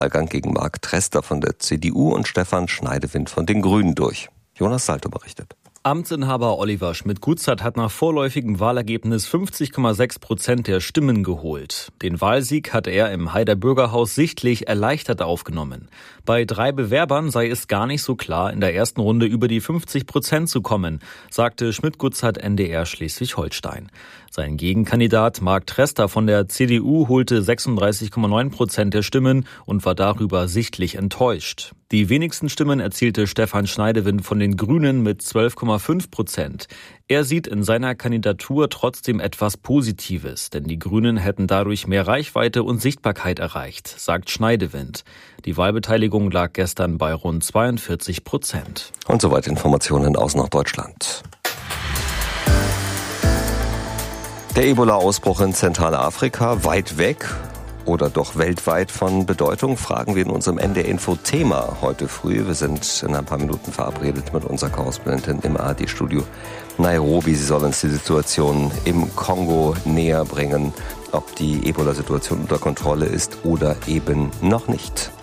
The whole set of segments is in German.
Wahlgang gegen Marc Trester von der CDU und Stefan Schneidewind von den Grünen durch. Jonas Salto berichtet. Amtsinhaber Oliver Schmidt-Gutzert hat nach vorläufigem Wahlergebnis 50,6% der Stimmen geholt. Den Wahlsieg hat er im Haider Bürgerhaus sichtlich erleichtert aufgenommen. Bei 3 Bewerbern sei es gar nicht so klar, in der ersten Runde über die 50% zu kommen, sagte Schmidt-Gutzert NDR Schleswig-Holstein. Sein Gegenkandidat Marc Trester von der CDU holte 36,9% der Stimmen und war darüber sichtlich enttäuscht. Die wenigsten Stimmen erzielte Stefan Schneidewind von den Grünen mit 12,5%. Er sieht in seiner Kandidatur trotzdem etwas Positives, denn die Grünen hätten dadurch mehr Reichweite und Sichtbarkeit erreicht, sagt Schneidewind. Die Wahlbeteiligung lag gestern bei rund 42%. Und soweit Informationen aus Norddeutschland. Der Ebola-Ausbruch in Zentralafrika, weit weg oder doch weltweit von Bedeutung, fragen wir in unserem NDR-Info-Thema heute früh. Wir sind in ein paar Minuten verabredet mit unserer Korrespondentin im ARD-Studio Nairobi. Sie soll uns die Situation im Kongo näher bringen, ob die Ebola-Situation unter Kontrolle ist oder eben noch nicht.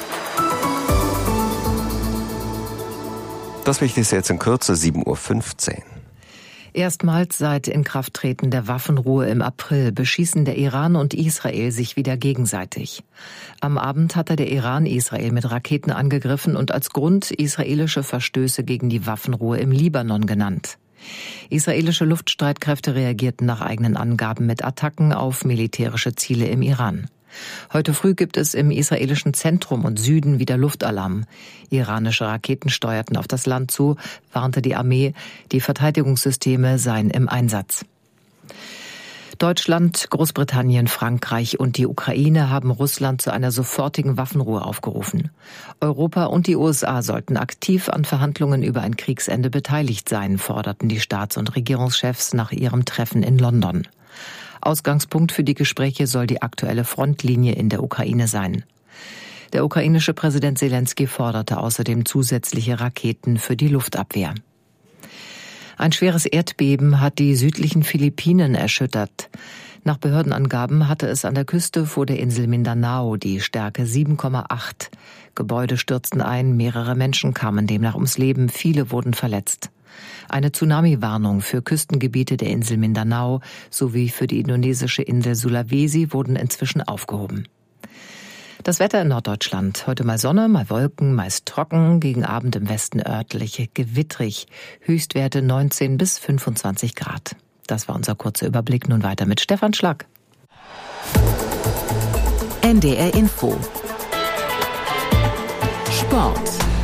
Das Wichtigste jetzt in Kürze, 7:15 Uhr. Erstmals seit Inkrafttreten der Waffenruhe im April beschießen der Iran und Israel sich wieder gegenseitig. Am Abend hatte der Iran Israel mit Raketen angegriffen und als Grund israelische Verstöße gegen die Waffenruhe im Libanon genannt. Israelische Luftstreitkräfte reagierten nach eigenen Angaben mit Attacken auf militärische Ziele im Iran. Heute früh gibt es im israelischen Zentrum und Süden wieder Luftalarm. Iranische Raketen steuerten auf das Land zu, warnte die Armee, die Verteidigungssysteme seien im Einsatz. Deutschland, Großbritannien, Frankreich und die Ukraine haben Russland zu einer sofortigen Waffenruhe aufgerufen. Europa und die USA sollten aktiv an Verhandlungen über ein Kriegsende beteiligt sein, forderten die Staats- und Regierungschefs nach ihrem Treffen in London. Ausgangspunkt für die Gespräche soll die aktuelle Frontlinie in der Ukraine sein. Der ukrainische Präsident Selenskyj forderte außerdem zusätzliche Raketen für die Luftabwehr. Ein schweres Erdbeben hat die südlichen Philippinen erschüttert. Nach Behördenangaben hatte es an der Küste vor der Insel Mindanao die Stärke 7,8. Gebäude stürzten ein, mehrere Menschen kamen demnach ums Leben, viele wurden verletzt. Eine Tsunami-Warnung für Küstengebiete der Insel Mindanao sowie für die indonesische Insel Sulawesi wurden inzwischen aufgehoben. Das Wetter in Norddeutschland. Heute mal Sonne, mal Wolken, meist trocken, gegen Abend im Westen örtlich gewittrig. Höchstwerte 19 bis 25 Grad. Das war unser kurzer Überblick. Nun weiter mit Stefan Schlack. NDR Info. Sport.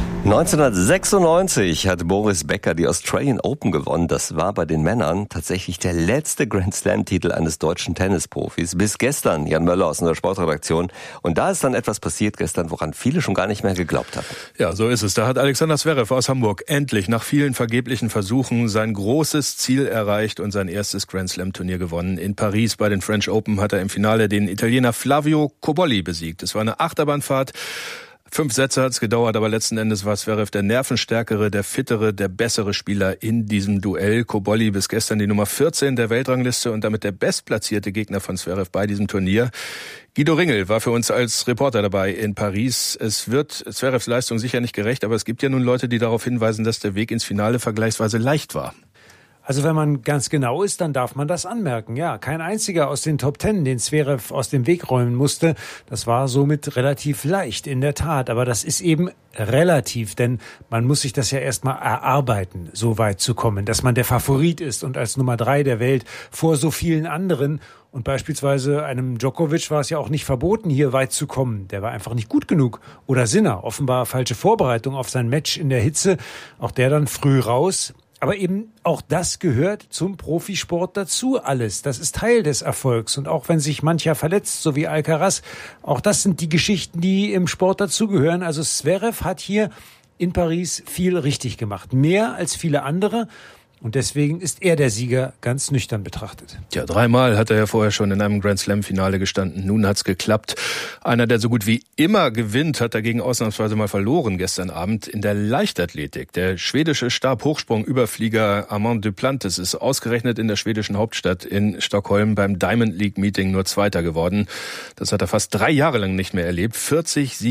1996 hat Boris Becker die Australian Open gewonnen. Das war bei den Männern tatsächlich der letzte Grand Slam-Titel eines deutschen Tennisprofis. Bis gestern, Jan Möller aus unserer Sportredaktion. Und da ist dann etwas passiert gestern, woran viele schon gar nicht mehr geglaubt haben. Ja, so ist es. Da hat Alexander Zverev aus Hamburg endlich nach vielen vergeblichen Versuchen sein großes Ziel erreicht und sein erstes Grand Slam-Turnier gewonnen. In Paris bei den French Open hat er im Finale den Italiener Flavio Cobolli besiegt. Es war eine Achterbahnfahrt. 5 Sätze hat es gedauert, aber letzten Endes war Zverev der nervenstärkere, der fittere, der bessere Spieler in diesem Duell. Cobolli bis gestern die Nummer 14 der Weltrangliste und damit der bestplatzierte Gegner von Zverev bei diesem Turnier. Guido Ringel war für uns als Reporter dabei in Paris. Es wird Zverevs Leistung sicher nicht gerecht, aber es gibt ja nun Leute, die darauf hinweisen, dass der Weg ins Finale vergleichsweise leicht war. Also wenn man ganz genau ist, dann darf man das anmerken. Ja, kein einziger aus den Top 10, den Zverev aus dem Weg räumen musste. Das war somit relativ leicht, in der Tat. Aber das ist eben relativ, denn man muss sich das ja erstmal erarbeiten, so weit zu kommen, dass man der Favorit ist und als Nummer 3 der Welt vor so vielen anderen. Und beispielsweise einem Djokovic war es ja auch nicht verboten, hier weit zu kommen. Der war einfach nicht gut genug. Oder Sinner, offenbar falsche Vorbereitung auf sein Match in der Hitze. Auch der dann früh raus. Aber eben auch das gehört zum Profisport dazu alles. Das ist Teil des Erfolgs. Und auch wenn sich mancher verletzt, so wie Alcaraz, auch das sind die Geschichten, die im Sport dazugehören. Also Zverev hat hier in Paris viel richtig gemacht. Mehr als viele andere. Und deswegen ist er der Sieger, ganz nüchtern betrachtet. Ja, 3-mal hat er ja vorher schon in einem Grand-Slam-Finale gestanden. Nun hat's geklappt. Einer, der so gut wie immer gewinnt, hat dagegen ausnahmsweise mal verloren gestern Abend in der Leichtathletik. Der schwedische Stabhochsprung-Überflieger Armand Duplantis ist ausgerechnet in der schwedischen Hauptstadt in Stockholm beim Diamond League Meeting nur Zweiter geworden. Das hat er fast 3 Jahre lang nicht mehr erlebt. 40